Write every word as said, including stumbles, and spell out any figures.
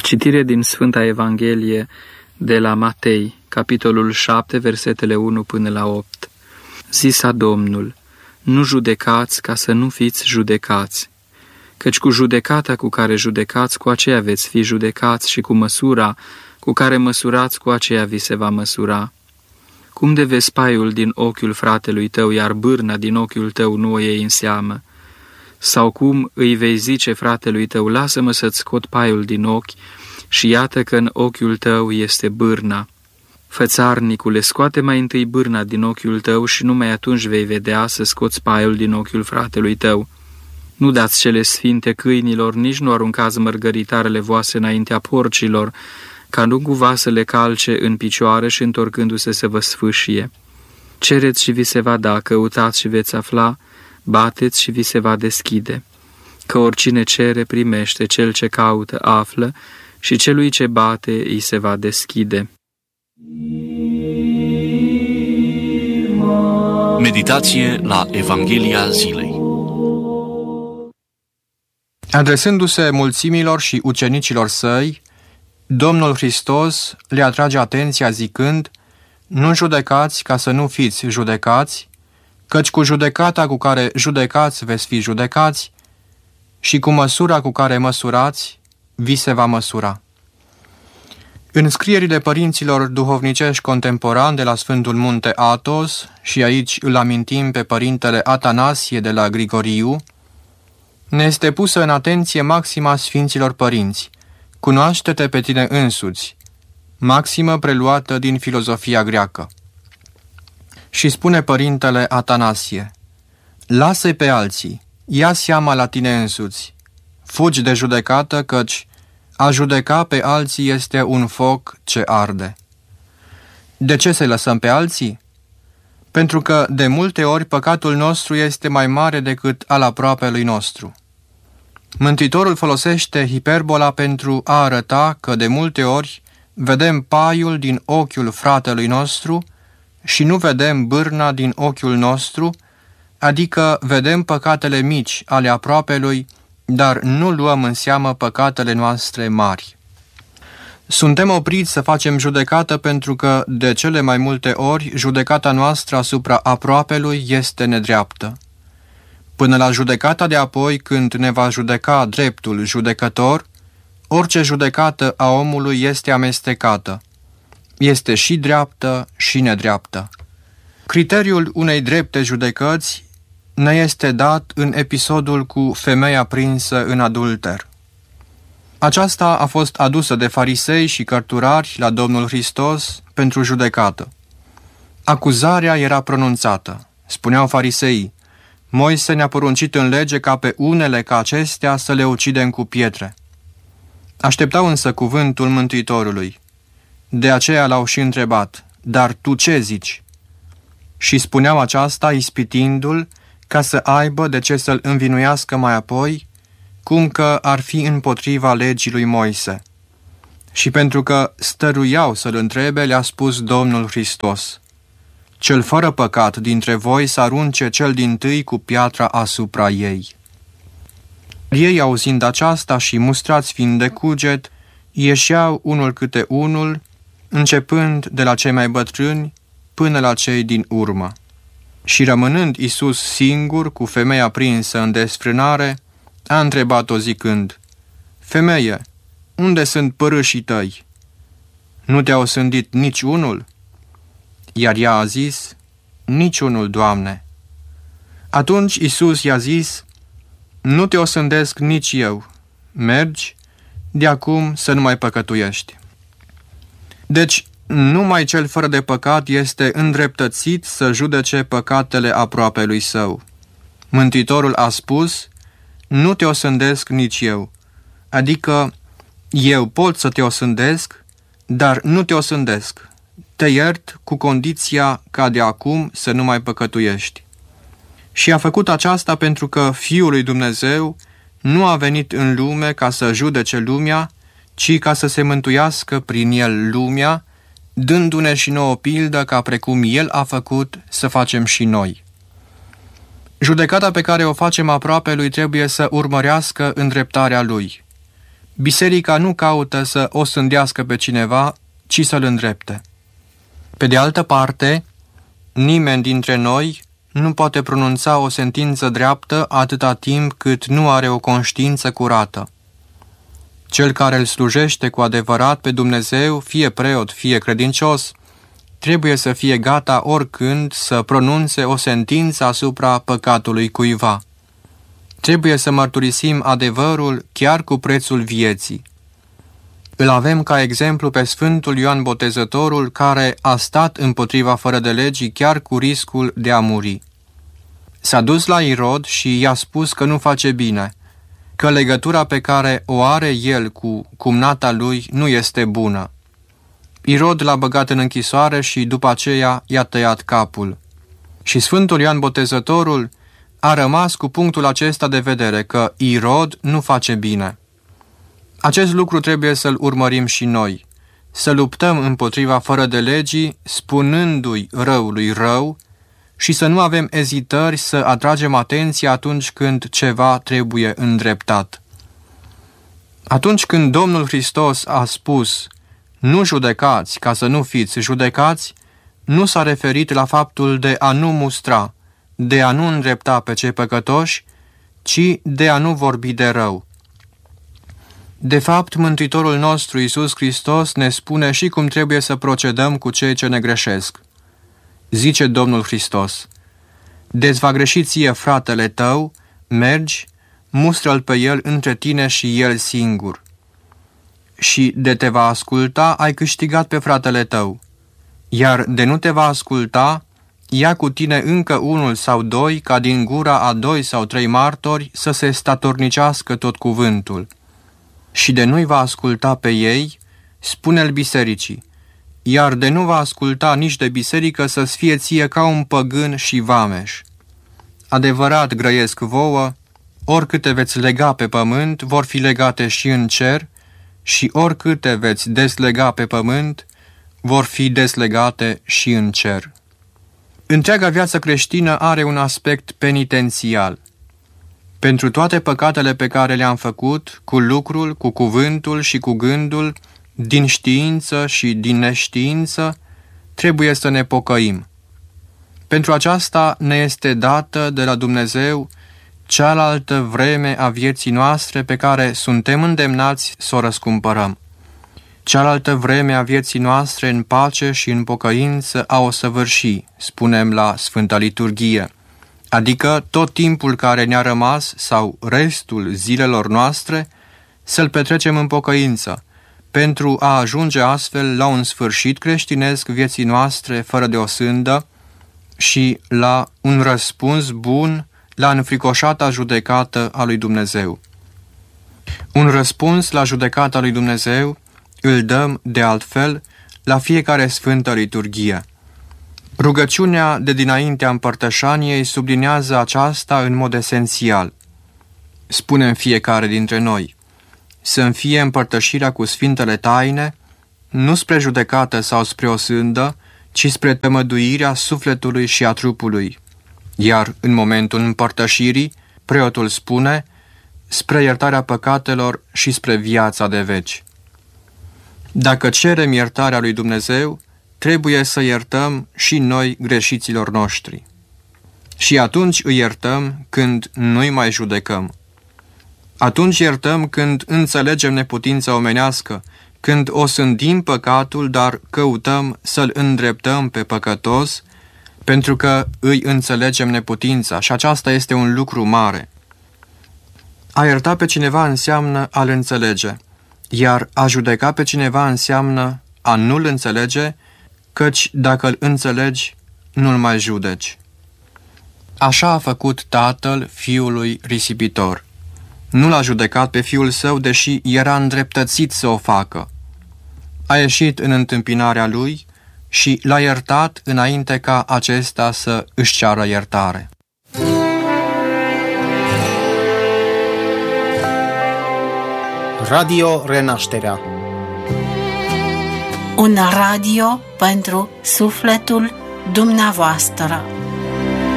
Citire din Sfânta Evanghelie de la Matei, capitolul șapte, versetele unu până la opt. Zisa Domnul: nu judecați ca să nu fiți judecați, căci cu judecata cu care judecați, cu aceea veți fi judecați, și cu măsura cu care măsurați, cu aceea vi se va măsura. Cum de vezi paiul din ochiul fratelui tău, iar bârna din ochiul tău nu o iei în seamă? Sau cum îi vei zice fratelui tău: lasă-mă să-ți scot paiul din ochi, și iată că în ochiul tău este bârna? Fățarnicule, scoate mai întâi bârna din ochiul tău și numai atunci vei vedea să scoți paiul din ochiul fratelui tău. Nu dați cele sfinte câinilor, nici nu aruncați mărgăritarele voastre înaintea porcilor, ca nu cumva să le calce în picioare și întorcându-se să vă sfâșie. Cereți și vi se va da, căutați și veți afla, bateți și vi se va deschide. Că oricine cere, primește, cel ce caută, află, și celui ce bate, îi se va deschide. Meditație la Evanghelia zilei. Adresându-se mulțimilor și ucenicilor săi, Domnul Hristos le atrage atenția zicând: nu judecați ca să nu fiți judecați, căci cu judecata cu care judecați veți fi judecați, și cu măsura cu care măsurați vi se va măsura. În scrierile părinților duhovnicești contemporani de la Sfântul Munte Athos, și aici îl amintim pe părintele Atanasie de la Grigoriu, ne este pusă în atenție maxima Sfinților Părinți: cunoaște-te pe tine însuți, maximă preluată din filozofia greacă. Și spune părintele Atanasie: lasă-i pe alții, ia seama la tine însuți, fugi de judecată, căci a judeca pe alții este un foc ce arde. De ce să-i lăsăm pe alții? Pentru că de multe ori păcatul nostru este mai mare decât al aproapelui nostru. Mântuitorul folosește hiperbola pentru a arăta că de multe ori vedem paiul din ochiul fratelui nostru și nu vedem bârna din ochiul nostru, adică vedem păcatele mici ale aproapelui, dar nu luăm în seamă păcatele noastre mari. Suntem opriți să facem judecată pentru că, de cele mai multe ori, judecata noastră asupra aproapelui este nedreaptă. Până la judecata de apoi, când ne va judeca dreptul judecător, orice judecată a omului este amestecată. Este și dreaptă și nedreaptă. Criteriul unei drepte judecăți ne este dat în episodul cu femeia prinsă în adulter. Aceasta a fost adusă de farisei și cărturari la Domnul Hristos pentru judecată. Acuzarea era pronunțată. Spuneau fariseii: Moise ne-a poruncit în lege ca pe unele ca acestea să le ucidem cu pietre. Așteptau însă cuvântul Mântuitorului. De aceea l-au și întrebat: dar tu ce zici? Și spuneau aceasta ispitindu-l ca să aibă de ce să-l învinuiască mai apoi, cum că ar fi împotriva legii lui Moise. Și pentru că stăruiau să-l întrebe, le-a spus Domnul Hristos: cel fără păcat dintre voi să arunce cel dintâi cu piatra asupra ei. Ei, auzind aceasta și mustrați fiind de cuget, ieșeau unul câte unul, începând de la cei mai bătrâni până la cei din urmă. Și rămânând Iisus singur cu femeia prinsă în desfrânare, a întrebat-o zicând: Femeie, unde sunt părâșii tăi? Nu te-a osândit nici unul? Iar ea a zis: niciunul, Doamne. Atunci Iisus i-a zis: nu te osândesc nici eu. Mergi, de acum să nu mai păcătuiești. Deci, numai cel fără de păcat este îndreptățit să judece păcatele aproapelui său. Mântuitorul a spus: nu te osândesc nici eu. Adică, eu pot să te osândesc, dar nu te osândesc. Te iert cu condiția ca de acum să nu mai păcătuiești. Și a făcut aceasta pentru că Fiul lui Dumnezeu nu a venit în lume ca să judece lumea, ci ca să se mântuiască prin el lumea, dându-ne și nouă pildă ca precum el a făcut să facem și noi. Judecata pe care o facem aproape lui trebuie să urmărească îndreptarea lui. Biserica nu caută să o sândească pe cineva, ci să-l îndrepte. Pe de altă parte, nimeni dintre noi nu poate pronunța o sentință dreaptă atâta timp cât nu are o conștiință curată. Cel care îl slujește cu adevărat pe Dumnezeu, fie preot, fie credincios, trebuie să fie gata oricând să pronunțe o sentință asupra păcatului cuiva. Trebuie să mărturisim adevărul chiar cu prețul vieții. Îl avem ca exemplu pe Sfântul Ioan Botezătorul, care a stat împotriva fără de legii chiar cu riscul de a muri. S-a dus la Irod și i-a spus că nu face bine, că legătura pe care o are el cu cumnata lui nu este bună. Irod l-a băgat în închisoare și după aceea i-a tăiat capul. Și Sfântul Ioan Botezătorul a rămas cu punctul acesta de vedere, că Irod nu face bine. Acest lucru trebuie să-l urmărim și noi, să luptăm împotriva fără de legii, spunându-i răului rău, și să nu avem ezitări să atragem atenția atunci când ceva trebuie îndreptat. Atunci când Domnul Hristos a spus, nu judecați ca să nu fiți judecați, nu s-a referit la faptul de a nu mustra, de a nu îndrepta pe cei păcătoși, ci de a nu vorbi de rău. De fapt, Mântuitorul nostru Iisus Hristos ne spune și cum trebuie să procedăm cu cei ce ne greșesc. Zice Domnul Hristos, de-ți va greși ție fratele tău, mergi, mustră-l pe el între tine și el singur. Și de te va asculta, ai câștigat pe fratele tău, iar de nu te va asculta, ia cu tine încă unul sau doi, ca din gura a doi sau trei martori să se statornicească tot cuvântul. Și de nu-i va asculta pe ei, spune-l bisericii, iar de nu va asculta nici de biserică să-ți fie ție ca un păgân și vameș. Adevărat grăiesc vouă, oricâte veți lega pe pământ, vor fi legate și în cer, și oricâte veți deslega pe pământ, vor fi deslegate și în cer. Întreaga viață creștină are un aspect penitențial. Pentru toate păcatele pe care le-am făcut, cu lucrul, cu cuvântul și cu gândul, din știință și din neștiință, trebuie să ne pocăim. Pentru aceasta ne este dată de la Dumnezeu cealaltă vreme a vieții noastre pe care suntem îndemnați să o răscumpărăm. Cealaltă vreme a vieții noastre în pace și în pocăință a o săvârși, spunem la Sfânta Liturghie, adică tot timpul care ne-a rămas sau restul zilelor noastre să-l petrecem în pocăință, pentru a ajunge astfel la un sfârșit creștinesc vieții noastre fără de osândă și la un răspuns bun la înfricoșata judecată a lui Dumnezeu. Un răspuns la judecata lui Dumnezeu îl dăm, de altfel, la fiecare Sfântă Liturghie. Rugăciunea de dinaintea împărtășaniei sublinează aceasta în mod esențial. Spunem fiecare dintre noi, să-mi fie împărtășirea cu Sfintele Taine, nu spre judecată sau spre osândă, ci spre tămăduirea sufletului și a trupului. Iar în momentul împărtășirii, preotul spune, spre iertarea păcatelor și spre viața de veci. Dacă cerem iertarea lui Dumnezeu, trebuie să iertăm și noi greșiților noștri. Și atunci îi iertăm când nu-i mai judecăm. Atunci iertăm când înțelegem neputința omenească, când osândim păcatul, dar căutăm să-l îndreptăm pe păcătos, pentru că îi înțelegem neputința și aceasta este un lucru mare. A ierta pe cineva înseamnă a-l înțelege, iar a judeca pe cineva înseamnă a nu-l înțelege, căci dacă îl înțelegi, nu-l mai judeci. Așa a făcut tatăl fiului risipitor. Nu l-a judecat pe fiul său, deși era îndreptățit să o facă. A ieșit în întâmpinarea lui și l-a iertat înainte ca acesta să își ceară iertare. Radio Renașterea. Un radio pentru sufletul dumneavoastră.